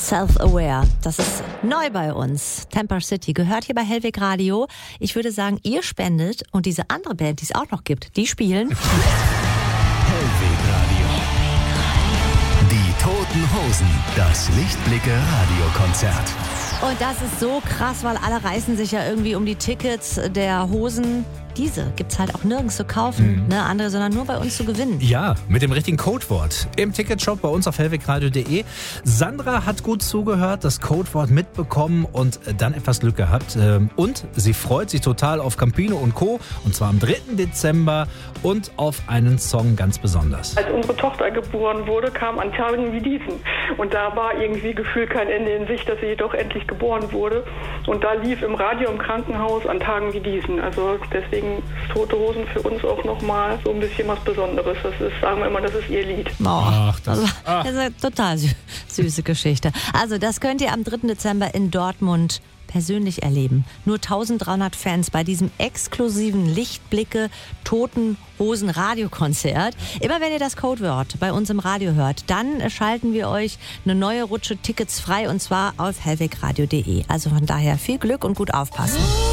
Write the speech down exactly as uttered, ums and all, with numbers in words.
Self-Aware, das ist neu bei uns. Temper City gehört hier bei Hellweg Radio. Ich würde sagen, ihr spendet und diese andere Band, die es auch noch gibt, die spielen. Hellweg Radio. Die Toten Hosen, das Lichtblicke-Radiokonzert. Und das ist so krass, weil alle reißen sich ja irgendwie um die Tickets der Hosen. Diese gibt's halt auch nirgends zu kaufen, mhm. ne, andere, sondern nur bei uns zu gewinnen. Ja, mit dem richtigen Codewort. Im Ticketshop bei uns auf hellwegradio punkt de. Sandra hat gut zugehört, das Codewort mitbekommen und dann etwas Glück gehabt. Und sie freut sich total auf Campino und Co. Und zwar am dritten Dezember und auf einen Song ganz besonders. Als unsere Tochter geboren wurde, kam an Tagen wie diesen. Und da war irgendwie gefühlt kein Ende in Sicht, dass sie doch endlich geboren wurde. Und da lief im Radio im Krankenhaus an Tagen wie diesen. Also deswegen Tote Hosen für uns auch nochmal so ein bisschen was Besonderes. Das ist, sagen wir immer, das ist ihr Lied. Oh, Ach, das, also, das ist eine total sü- süße Geschichte. Also das könnt ihr am dritten Dezember in Dortmund persönlich erleben. Nur eintausenddreihundert Fans bei diesem exklusiven Lichtblicke Toten Hosen Radiokonzert. Immer wenn ihr das Codewort bei uns im Radio hört, dann schalten wir euch eine neue Rutsche Tickets frei und zwar auf hellwegradio punkt de. Also von daher viel Glück und gut aufpassen.